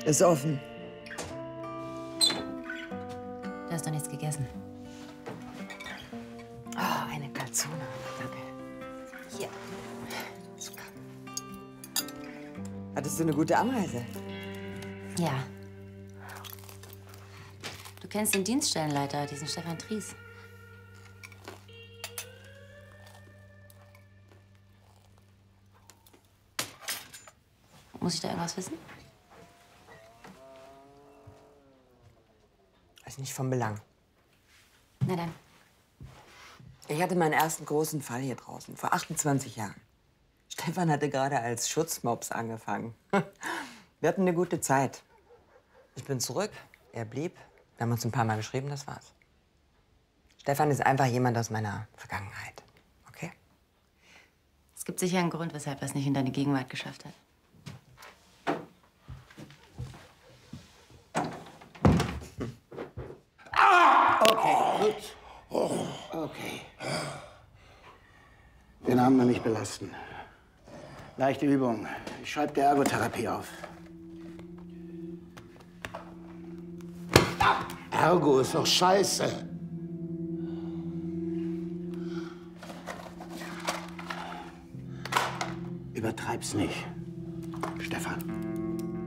Ist offen. Du hast doch nichts gegessen. Oh, eine Calzone. Danke. Hier. Super. Hattest du eine gute Anreise? Ja. Du kennst den Dienststellenleiter, diesen Stefan Tries. Muss ich da irgendwas wissen? Ist nicht von Belang. Na dann. Ich hatte meinen ersten großen Fall hier draußen, vor 28 Jahren. Stefan hatte gerade als Schutzmops angefangen. Wir hatten eine gute Zeit. Ich bin zurück, er blieb. Wir haben uns ein paar Mal geschrieben, das war's. Stefan ist einfach jemand aus meiner Vergangenheit, okay? Es gibt sicher einen Grund, weshalb er es nicht in deine Gegenwart geschafft hat. Okay, gut. Okay. Den Abend mal nicht belasten. Leichte Übung. Ich schreibe dir Ergotherapie auf. Ergo ist doch scheiße. Übertreib's nicht, Stefan.